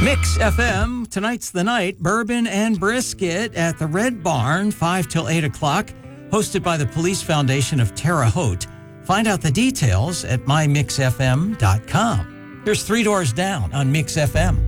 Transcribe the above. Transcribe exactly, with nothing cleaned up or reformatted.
Mix F M, tonight's the night, bourbon and brisket at the Red Barn, five till eight o'clock, hosted by the Police Foundation of Terre Haute. Find out the details at my mix f m dot com. Here's Three Doors Down on Mix F M.